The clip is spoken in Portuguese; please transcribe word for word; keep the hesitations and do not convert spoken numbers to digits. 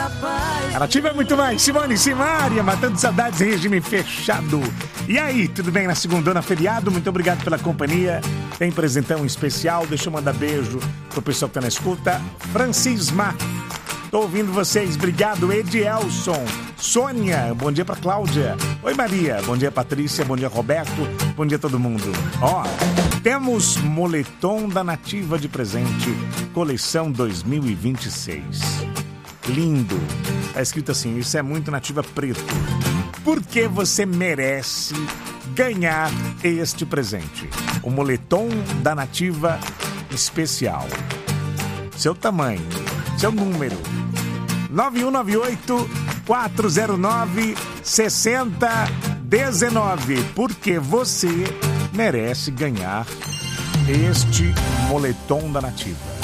A Nativa é muito mais. Simone e Simária, matando saudades em regime fechado. E aí, tudo bem na segundona feriado? Muito obrigado pela companhia. Tem presentão especial. Deixa eu mandar beijo pro pessoal que tá na escuta. Francisma, tô ouvindo vocês. Obrigado, Edielson. Sônia, bom dia pra Cláudia. Oi, Maria. Bom dia, Patrícia. Bom dia, Roberto. Bom dia, todo mundo. Ó, temos moletom da Nativa de presente. Coleção dois mil e vinte e seis. Lindo. Tá escrito assim, isso é muito Nativa preto. Porque você merece ganhar este presente. O moletom da Nativa especial. Seu tamanho, seu número. nove um nove oito, quatro zero nove, seis zero um nove. Porque você merece ganhar este moletom da Nativa.